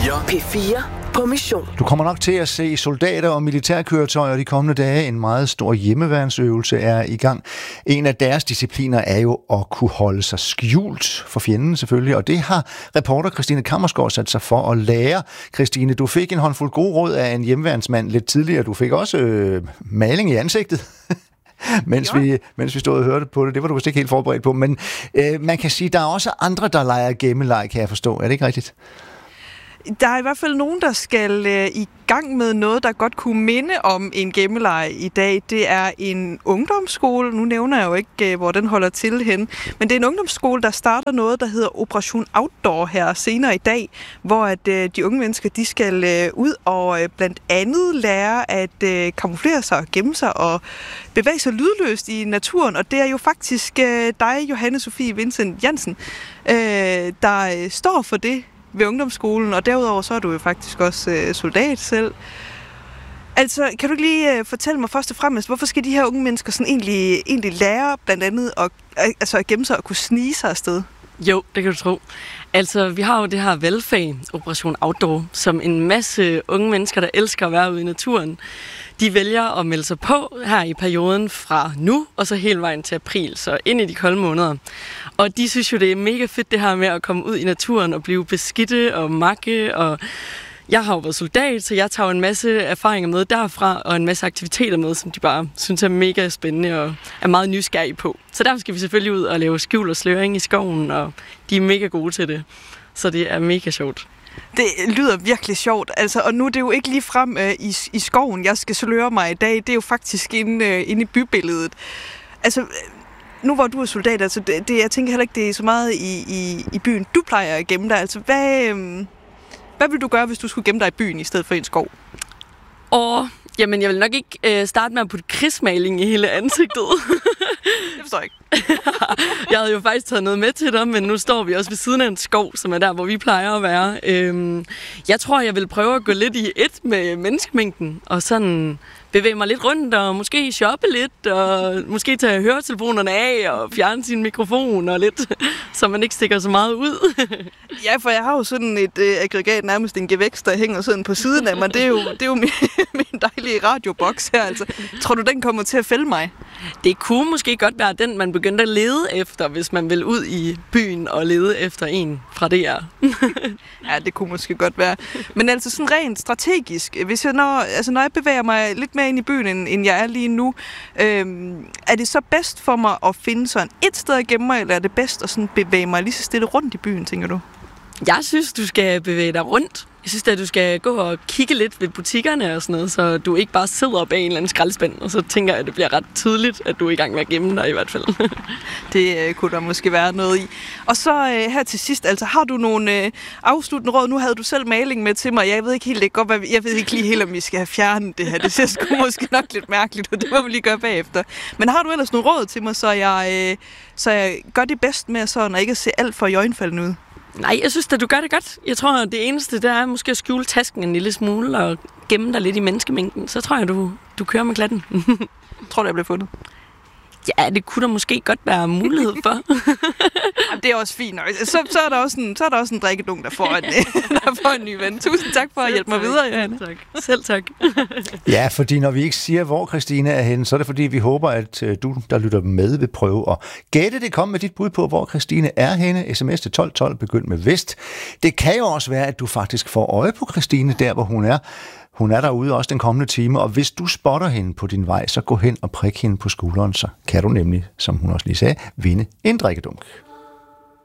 P4 på mission. Du kommer nok til at se soldater og militærkøretøjer de kommende dage. En meget stor hjemmeværnsøvelse er i gang. En af deres discipliner er jo at kunne holde sig skjult for fjenden selvfølgelig, og det har reporter Christine Kammersgaard sat sig for at lære. Christine, du fik en håndfuld gode råd af en hjemmeværnsmand lidt tidligere. Du fik også maling i ansigtet. mens vi stod og hørte på det. Det var du vist ikke helt forberedt på. Men man kan sige, at der er også andre, der leger gemmeleg, kan jeg forstå. Er det ikke rigtigt? Der er i hvert fald nogen, der skal i gang med noget, der godt kunne minde om en gemmeleg i dag. Det er en ungdomsskole. Nu nævner jeg jo ikke, hvor den holder til hen. Men det er en ungdomsskole, der starter noget, der hedder Operation Outdoor her senere i dag, hvor at de unge mennesker, de skal ud og blandt andet lære at kamuflere sig og gemme sig og bevæge sig lydløst i naturen. Og det er jo faktisk dig, Johanne Sofie Vincent Jensen, der står for det ved ungdomsskolen, og derudover så er du jo faktisk også soldat selv. Altså, kan du lige fortælle mig først og fremmest, hvorfor skal de her unge mennesker sådan egentlig lære blandt andet at gemme sig og kunne snige sig afsted? Jo, det kan du tro. Altså, vi har jo det her valgfag, Operation Outdoor, som en masse unge mennesker, der elsker at være ude i naturen, de vælger at melde sig på her i perioden fra nu, og så hele vejen til april, så ind i de kolde måneder. Og de synes jo, det er mega fedt det her med at komme ud i naturen og blive beskidte og makke, og jeg har jo været soldat, så jeg tager en masse erfaringer med derfra, og en masse aktiviteter med, som de bare synes er mega spændende og er meget nysgerrige på. Så derfor skal vi selvfølgelig ud og lave skjul og sløring i skoven, og de er mega gode til det. Så det er mega sjovt. Det lyder virkelig sjovt, altså, og nu er det jo ikke lige frem i skoven, jeg skal sløre mig i dag. Det er jo faktisk inde i bybilledet. Altså, nu hvor du er soldat, altså, jeg tænker heller ikke, det er så meget i byen, du plejer at gemme dig. Altså, hvad vil du gøre, hvis du skulle gemme dig i byen i stedet for i en skov? Jamen, jeg vil nok ikke starte med at putte krigsmaling i hele ansigtet. Det forstår jeg ikke. Jeg havde jo faktisk taget noget med til dig, men nu står vi også ved siden af en skov, som er der, hvor vi plejer at være. Jeg tror, jeg vil prøve at gå lidt i et med menneskemængden, og sådan bevæge mig lidt rundt, og måske shoppe lidt, og måske tage høretelefonerne af, og fjerne sin mikrofon, og lidt, så man ikke stikker så meget ud. Ja, for jeg har jo sådan et aggregat, nærmest en gevækst, der hænger sådan på siden af mig. Det er jo min dejlige radioboks her, altså. Tror du, den kommer til at fælde mig? Det kunne måske godt være den, man begyndte at lede efter, hvis man vil ud i byen og lede efter en fra DR. Ja, det kunne måske godt være. Men altså sådan rent strategisk, hvis jeg når jeg bevæger mig lidt mere ind i byen, end jeg er lige nu, er det så bedst for mig at finde sådan et sted at gemme mig, eller er det bedst at sådan bevæge mig lige så stille rundt i byen, tænker du? Jeg synes, du skal bevæge dig rundt. Jeg synes, at du skal gå og kigge lidt ved butikkerne og sådan noget, så du ikke bare sidder bag en eller anden skraldespand, og så tænker jeg, at det bliver ret tydeligt, at du er i gang med at gemme dig i hvert fald. Det kunne der måske være noget i. Og så her til sidst, altså har du nogle afsluttende råd? Nu havde du selv maling med til mig. Jeg ved ikke lige helt, om vi skal have fjernet det her. Det ser sgu måske nok lidt mærkeligt, og det må vi lige gøre bagefter. Men har du ellers nogle råd til mig, så jeg gør det bedst med sådan, og ikke at se alt for iøjnefaldende ud? Nej, jeg synes at du gør det godt. Jeg tror, at det eneste, der er måske at skjule tasken en lille smule og gemme dig lidt i menneskemængden. Så tror jeg, du kører med klatten. Tror du, jeg bliver fundet? Ja, det kunne der måske godt være mulighed for. Jamen, det er også fint. Så er der også en drikkedunk, der får en ny ven. Tusind tak for at hjælpe mig videre, Johanne. Tak. Selv tak. Ja, fordi når vi ikke siger, hvor Christine er henne, så er det fordi, vi håber, at du, der lytter med, vil prøve at gætte det. Kom med dit bud på, hvor Christine er henne. SMS til 1212, begynd med vest. Det kan jo også være, at du faktisk får øje på Christine, der hvor hun er. Hun er derude også den kommende time, og hvis du spotter hende på din vej, så gå hen og prik hende på skulderen, så kan du nemlig, som hun også lige sagde, vinde en drikkedunk.